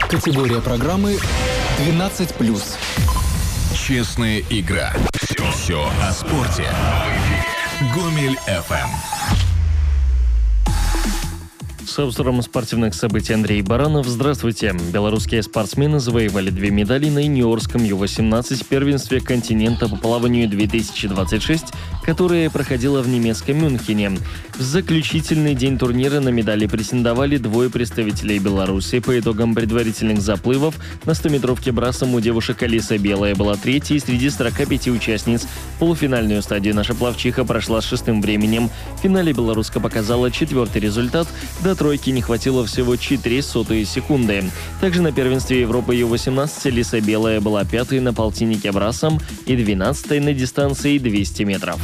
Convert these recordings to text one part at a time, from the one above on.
Категория программы 12+. Честная игра. Все о спорте. Гомель FM. С автором спортивных событий Андрей Баранов. Здравствуйте. Белорусские спортсмены завоевали 2 медали на юниорском Ю-18 первенстве континента по плаванию 2026, которое проходило в немецком Мюнхене. В заключительный день турнира на медали претендовали 2 представителей Беларуси. По итогам предварительных заплывов на 100-метровке брасом у девушек Алиса Белая была 3-й среди 45 участниц. Полуфинальную стадию наша пловчиха прошла с 6-м временем. В финале белоруска показала 4-й результат. До тройки не хватило всего 0,04 секунды. Также на первенстве Европы Ю-18 Алиса Белая была 5-й на полтиннике брасом и 12-й на дистанции 200 метров.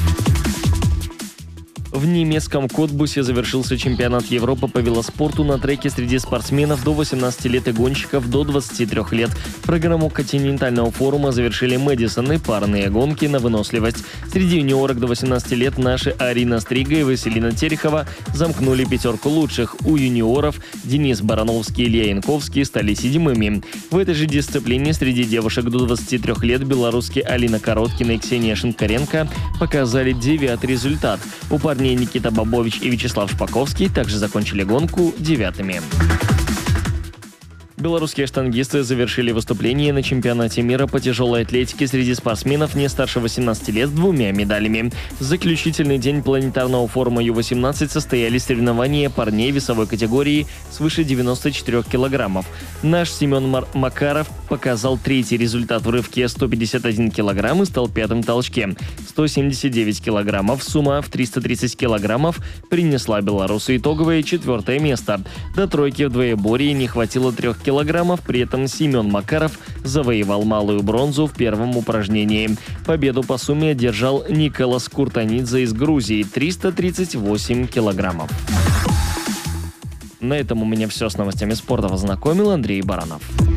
В немецком Котбусе завершился чемпионат Европы по велоспорту на треке среди спортсменов до 18 лет и гонщиков до 23 лет. Программу континентального форума завершили Мэдисон и парные гонки на выносливость. Среди юниорок до 18 лет наши Арина Стрига и Василина Терехова замкнули 5 лучших. У юниоров Денис Барановский и Илья Янковский стали 7-ми. В этой же дисциплине среди девушек до 23 лет белорусские Алина Короткина и Ксения Шинкаренко показали 9-й результат. У парней Никита Бобович и Вячеслав Шпаковский также закончили гонку 9-ми. Белорусские штангисты завершили выступление на чемпионате мира по тяжелой атлетике среди спортсменов не старше 18 лет с 2 медалями. В заключительный день планетарного форума Ю-18 состоялись соревнования парней весовой категории свыше 94 килограммов. Наш Семен Макаров показал 3-й результат в рывке 151 килограмм и стал 5-м в толчке. 179 килограммов, сумма в 330 килограммов принесла белорусу итоговое 4-е место. До тройки в двоеборье не хватило 3 килограммов, при этом Семен Макаров завоевал малую бронзу в первом упражнении. Победу по сумме одержал Николас Куртанидзе из Грузии, 338 килограммов. На этом у меня все с новостями спорта. Познакомил Андрей Баранов.